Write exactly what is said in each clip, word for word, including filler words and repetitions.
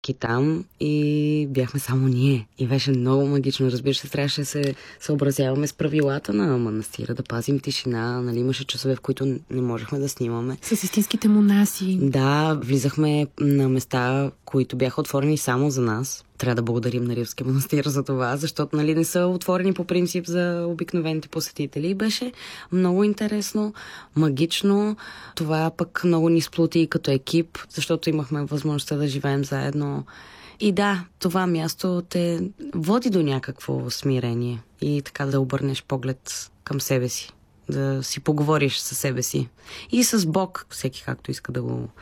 и там и бяхме само ние. И беше много магично. Разбира се, трябваше да се съобразяваме с правилата на манастира, да пазим тишина. Нали, имаше часове, в които не можехме да снимаме. С истинските монаси. Да, влизахме на места, които бяха отворени само за нас. Трябва да благодарим на Рилския манастир за това, защото нали, не са отворени по принцип за обикновените посетители. И беше много интересно, магично. Това пък много ни сплоти и като екип, защото имахме възможността да живеем заедно. И да, това място те води до някакво смирение и така да обърнеш поглед към себе си, да си поговориш със себе си. И с Бог, всеки както иска да го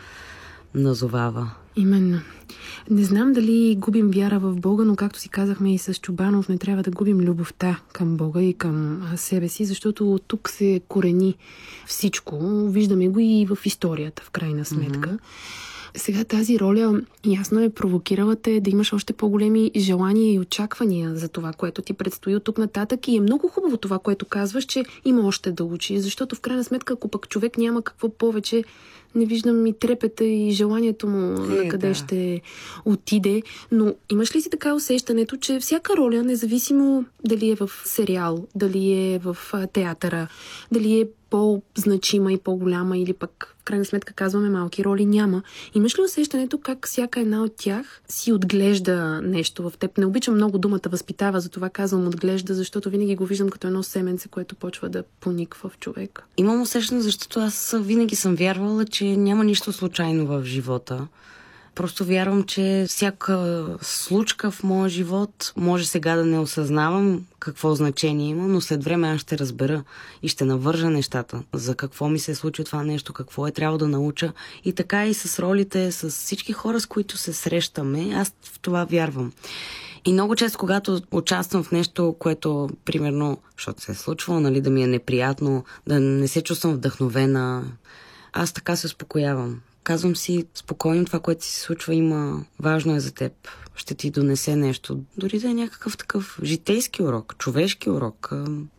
назовава. Именно. Не знам дали губим вяра в Бога, но както си казахме и с Чобанов, не трябва да губим любовта към Бога и към себе си, защото тук се корени всичко. Виждаме го и в историята, в крайна сметка. Mm-hmm. Сега тази роля ясно е провокирала те да имаш още по-големи желания и очаквания за това, което ти предстои от тук нататък. И е много хубаво това, което казваш, че има още да учи, защото в крайна сметка, ако пък човек няма какво повече, не виждам и трепета и желанието му е, на къде да. ще отиде. Но имаш ли си така усещането, че всяка роля, независимо дали е в сериал, дали е в театъра, дали е по-значима и по-голяма или пък в крайна сметка казваме малки роли, няма. Имаш ли усещането как всяка една от тях си отглежда нещо в теб? Не обичам много думата възпитава, затова казвам отглежда, защото винаги го виждам като едно семенце, което почва да пониква в човека. Имам усещане, защото аз винаги съм вярвала, че няма нищо случайно в живота. Просто вярвам, че всяка случка в моя живот може сега да не осъзнавам какво значение има, но след време аз ще разбера и ще навържа нещата. За какво ми се е случило това нещо, какво е трябва да науча. И така и с ролите, с всички хора, с които се срещаме, аз в това вярвам. И много често, когато участвам в нещо, което, примерно, защото се е случвало, нали, да ми е неприятно, да не се чувствам вдъхновена, аз така се успокоявам. Казвам си, спокойно, това, което си се случва, има, важно е за теб. Ще ти донесе нещо. Дори да е някакъв такъв житейски урок, човешки урок.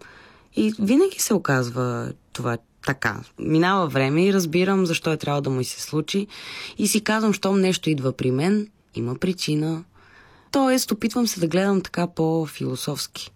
И винаги се оказва това така. Минава време и разбирам защо е трябва да му и се случи. И си казвам, щом нещо идва при мен, има причина. Тоест, опитвам се да гледам така по-философски.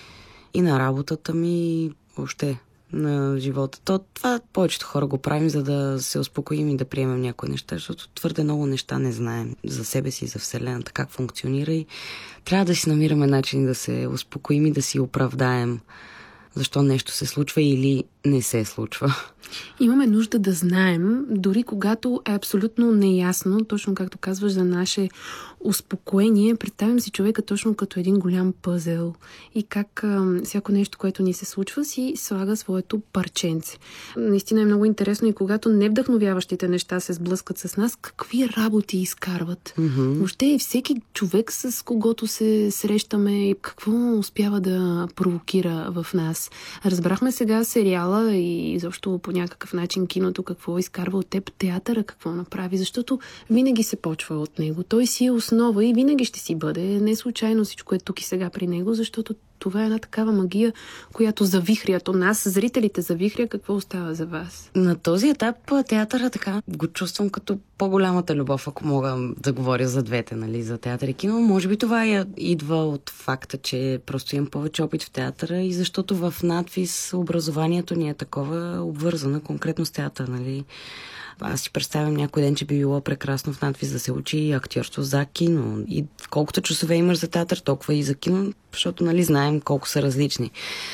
И на работата ми, въобще на живота. То, това повечето хора го правим, за да се успокоим и да приемем някои неща, защото твърде много неща не знаем за себе си, за Вселената, как функционира и трябва да си намираме начин да се успокоим и да си оправдаем защо нещо се случва или не се случва. Имаме нужда да знаем, дори когато е абсолютно неясно, точно както казваш, за наше успокоение, представям си човека точно като един голям пъзел и как а, всяко нещо, което ни се случва, си слага своето парченце. Наистина е много интересно и когато невдъхновяващите неща се сблъскат с нас, какви работи изкарват. Mm-hmm. Въобще и всеки човек, с когото се срещаме, какво успява да провокира в нас. Разбрахме сега сериала и изобщо по някакъв начин киното, какво изкарва от теб, театъра какво направи, защото винаги се почва от него. Той си е основа и винаги ще си бъде. Не случайно всичко е тук и сега при него, защото това е една такава магия, която завихря. То нас, зрителите завихря. Какво остава за вас? На този етап театъра така го чувствам като по-голямата любов, ако мога да говоря за двете, нали, за театър и кино. Може би това идва от факта, че просто имам повече опит в театъра и защото в надвис образованието ни е такова обвързано конкретно с театър, нали. Аз си представям някой ден, че би било прекрасно в надвис да се учи актьорство за кино. И колкото часове имаш за театър, толкова и за кино, защото нали знаем колко са различни.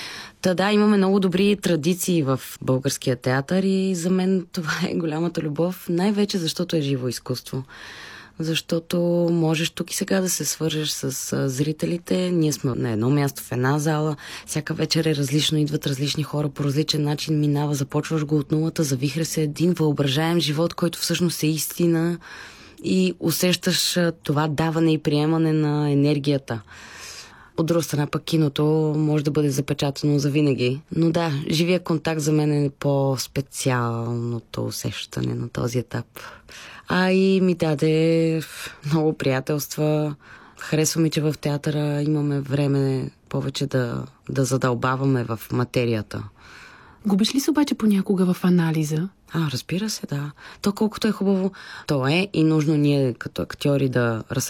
Та да, имаме много добри традиции в българския театър и за мен това е голямата любов, най-вече защото е живо изкуство. Защото можеш тук и сега да се свържеш с а, зрителите. Ние сме на едно място в една зала. Всяка вечер е различно, идват различни хора по различен начин, минава, започваш го от нулата, завихря се един въображаем живот, който всъщност е истина и усещаш а, това даване и приемане на енергията. От друга страна пък киното може да бъде запечатано за винаги. Но да, живия контакт за мен е по-специалното усещане на този етап. А и ми даде много приятелства. Харесва ми, че в театъра имаме време повече да, да задълбаваме в материята. Губиш ли се обаче понякога в анализа? А, разбира се, да. То колкото е хубаво, то е и нужно ние като актьори да